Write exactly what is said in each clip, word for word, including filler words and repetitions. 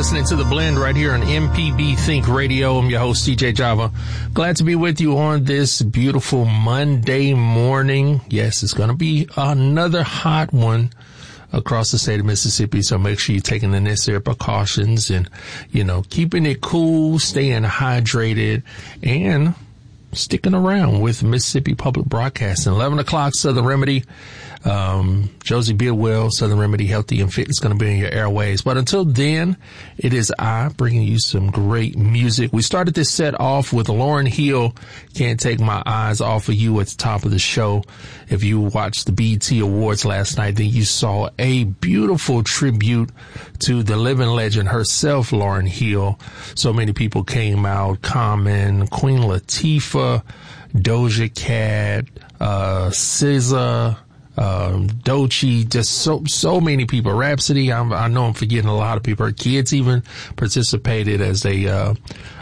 listening to The Blend right here on M P B Think Radio. I'm your host, D J Java. Glad to be with you on this beautiful Monday morning. Yes, it's going to be another hot one across the state of Mississippi, so make sure you're taking the necessary precautions and, you know, keeping it cool, staying hydrated, and sticking around with Mississippi Public Broadcasting. eleven o'clock, Southern Remedy. Um, Josie Bidwell, Southern Remedy Healthy and Fit is going to be in your airways. But until then, it is I bringing you some great music. We started this set off with Lauryn Hill, Can't Take My Eyes Off of You, at the top of the show. If you watched the B E T Awards last night, then you saw a beautiful tribute to the living legend herself, Lauryn Hill. So many people came out: Common, Queen Latifah, Doja Cat, uh, S Z A, um, Doechii, just so, so many people. Rhapsody, I'm, I know I'm forgetting a lot of people. Her kids even participated as they, uh,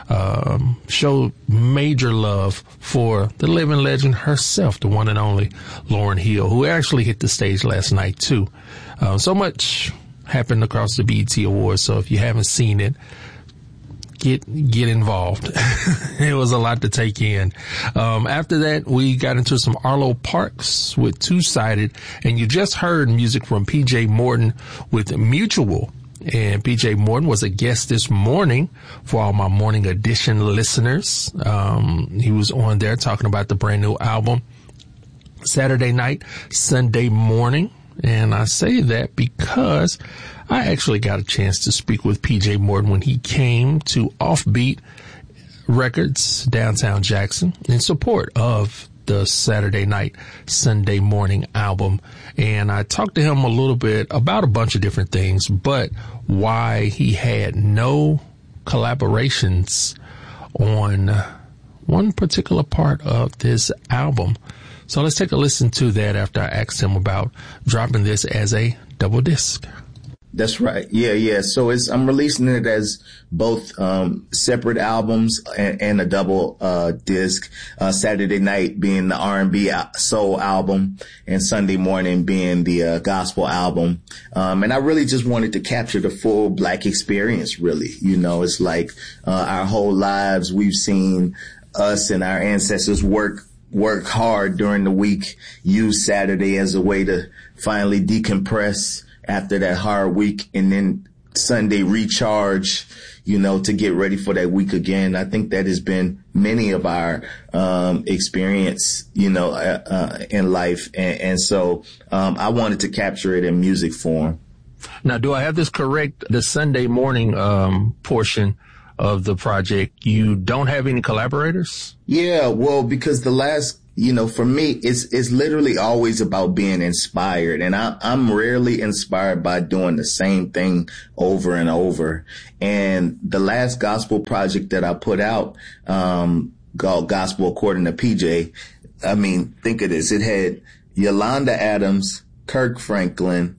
um, showed major love for the living legend herself, the one and only Lauryn Hill, who actually hit the stage last night too. Uh, so much happened across the B E T Awards. So if you haven't seen it, Get, get involved. It was a lot to take in. Um, after that, we got into some Arlo Parks with Two Sided, and you just heard music from P J Morton with Mutual. And P J Morton was a guest this morning for all my Morning Edition listeners. Um, he was on there talking about the brand new album, Saturday night, Sunday morning. And I say that because I actually got a chance to speak with P J Morton when he came to Offbeat Records, downtown Jackson, in support of the Saturday night, Sunday morning album. And I talked to him a little bit about a bunch of different things, but why he had no collaborations on one particular part of this album. So let's take a listen to that after I asked him about dropping this as a double disc. That's right. Yeah, yeah. So it's, I'm releasing it as both, um, separate albums and, and a double, uh, disc, uh, Saturday night being the R and B soul album and Sunday morning being the, uh, gospel album. Um, and I really just wanted to capture the full Black experience, really. You know, it's like, uh, our whole lives we've seen us and our ancestors work work hard during the week, use Saturday as a way to finally decompress after that hard week, and then Sunday recharge, you know, to get ready for that week again. I think that has been many of our um experience, you know, uh, uh, in life. And, and so um I wanted to capture it in music form. Now, do I have this correct? The Sunday morning um portion of the project, you don't have any collaborators? Yeah, well, because the last, you know, for me, it's, it's literally always about being inspired. And I, I'm rarely inspired by doing the same thing over and over. And the last gospel project that I put out, um, called Gospel According to P J, I mean, think of this. It had Yolanda Adams, Kirk Franklin,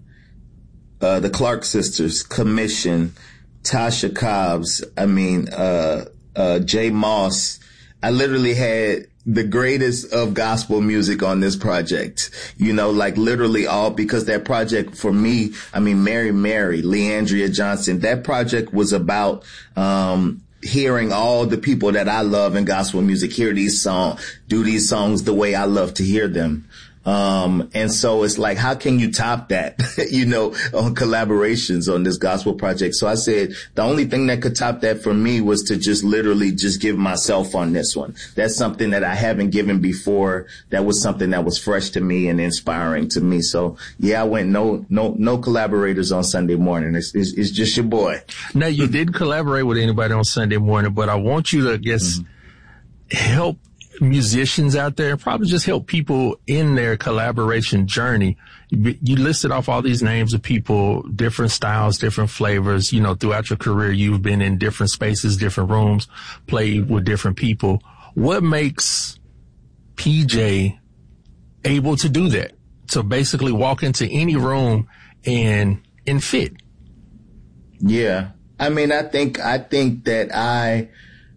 uh, the Clark Sisters, Commission, Tasha Cobbs, I mean, uh, uh, Jay Moss. I literally had the greatest of gospel music on this project, you know, like literally all, because that project for me, I mean, Mary Mary, Leandria Johnson, that project was about, um, hearing all the people that I love in gospel music, hear these songs, do these songs the way I love to hear them. Um, and so it's like, how can you top that, you know, on collaborations on this gospel project? So I said the only thing that could top that for me was to just literally just give myself on this one. That's something that I haven't given before. That was something that was fresh to me and inspiring to me. So yeah, I went no, no, no collaborators on Sunday morning. It's, it's, it's just your boy. Now, you did collaborate with anybody on Sunday morning, but I want you to, I guess, mm-hmm. help musicians out there, probably just help people in their collaboration journey. You listed off all these names of people, different styles, different flavors. You know, throughout your career, you've been in different spaces, different rooms, played with different people. What makes P J able to do that? To basically walk into any room and, and fit? Yeah. I mean, I think, I think that I,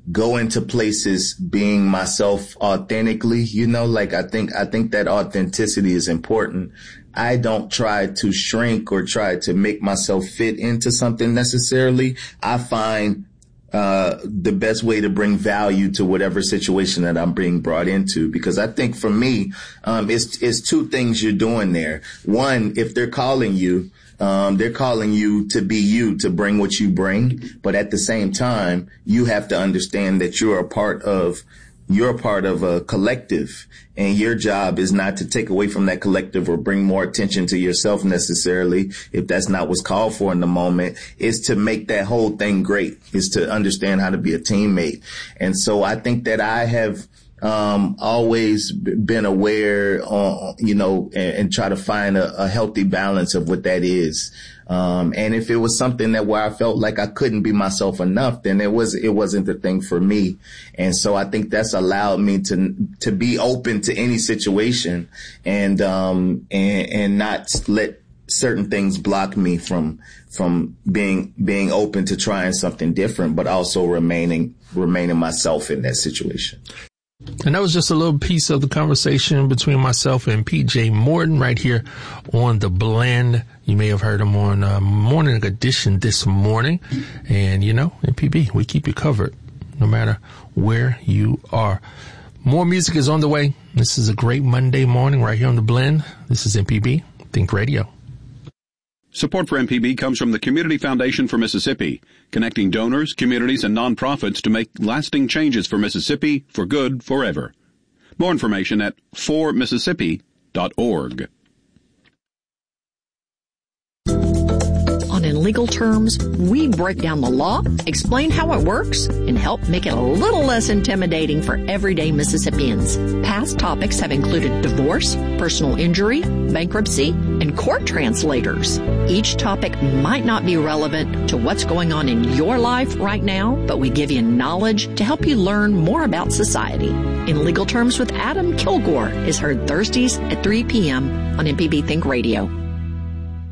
go into places being myself authentically, you know, like I think, I think that authenticity is important. I don't try to shrink or try to make myself fit into something necessarily. I find uh the best way to bring value to whatever situation that I'm being brought into, because I think for me, um, it's, it's two things you're doing there. One, if they're calling you, Um, they're calling you to be you, to bring what you bring. But at the same time, you have to understand that you're a part of, you're a part of a collective, and your job is not to take away from that collective or bring more attention to yourself necessarily, if that's not what's called for in the moment. Is to make that whole thing great, is to understand how to be a teammate. And so I think that I have Um, always been aware, uh, you know, and, and try to find a, a healthy balance of what that is. Um, and if it was something that where I felt like I couldn't be myself enough, then it was, it wasn't the thing for me. And so I think that's allowed me to, to be open to any situation and, um, and, and not let certain things block me from, from being, being open to trying something different, but also remaining, remaining myself in that situation. And that was just a little piece of the conversation between myself and P J Morton right here on The Blend. You may have heard him on uh, Morning Edition this morning. And, you know, M P B, we keep you covered no matter where you are. More music is on the way. This is a great Monday morning right here on The Blend. This is M P B Think Radio. Support for M P B comes from the Community Foundation for Mississippi, connecting donors, communities, and nonprofits to make lasting changes for Mississippi for good forever. More information at for mississippi dot org. On In Legal Terms, we break down the law, explain how it works, and help make it a little less intimidating for everyday Mississippians. Past topics have included divorce, personal injury, bankruptcy, and court translators. Each topic might not be relevant to what's going on in your life right now, but we give you knowledge to help you learn more about society. In Legal Terms with Adam Kilgore is heard Thursdays at three p.m. on M P B Think Radio.